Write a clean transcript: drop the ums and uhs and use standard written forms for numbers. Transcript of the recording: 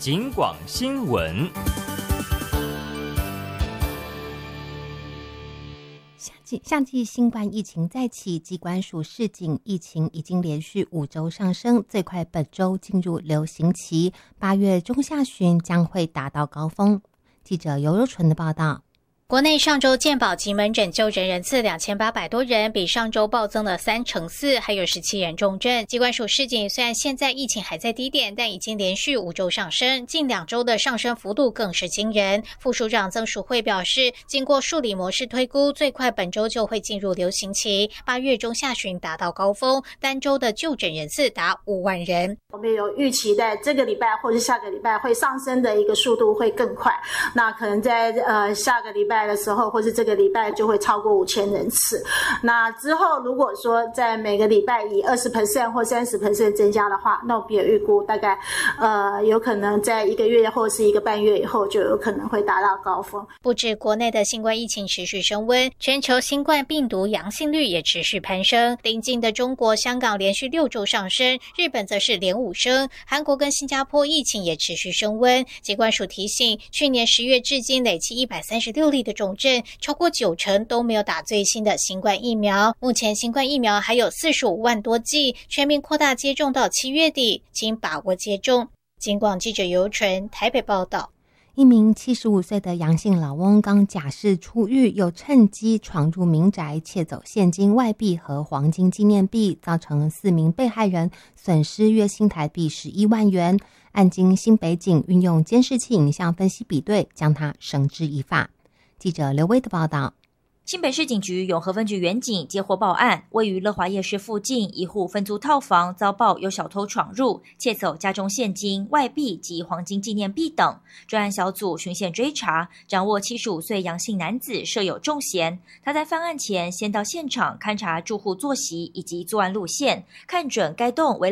警广新闻。 夏季新冠疫情再起，疾管署示警，疫情已经连续5周上升，最快本周进入流行期，8月中下旬将会达到高峰。记者尤柔纯的报道。 国内上周健保及门诊就诊人次2800多人，比上周暴增了4%，还有17人重症。疾管署示警，虽然现在疫情还在低点，但已经连续5周上升，近2周的上升幅度更是惊人。副署长曾淑慧表示，经过数理模式推估，最快本周就会进入流行期，8月中下旬达到高峰，单周的就诊人次达5万人。 我们有预期在这个礼拜或是下个礼拜会上升的一个速度会更快，那可能在下个礼拜的时候，或是这个礼拜就会超过5000人次。那之后如果说在每个礼拜以20% 或30% 增加的话，那我们也预估大概有可能在1个月或是1个半月以后就有可能会达到高峰。 不止国内的新冠疫情持续升温，全球新冠病毒阳性率也持续攀升。邻近的中国、香港连续6周上升，日本则是连5升，韩国跟新加坡疫情也持续升温。疾管署提醒，去年10月至今累计136例的重症，超过90%都没有打最新的新冠疫苗。目前新冠疫苗还有45万多剂，全面扩大接种到7月底，请把握接种。警广记者尤纯台北报道。 一名75岁的杨姓老翁刚假释出狱，又趁机闯入民宅窃走现金、外币和黄金纪念币，造成4名被害人损失约新台币11万元。案经新北警运用监视器影像分析比对，将他绳之以法。记者刘威的报道。 新北市警局永和分局员警接获报案，位于乐华夜市附近一户分租套房遭报有小偷闯入，窃走家中现金、外币及黄金纪念币等。专案小组循线追查，掌握75岁杨姓男子设有重嫌。他在犯案前先到现场勘查住户作息以及作案路线，看准该栋为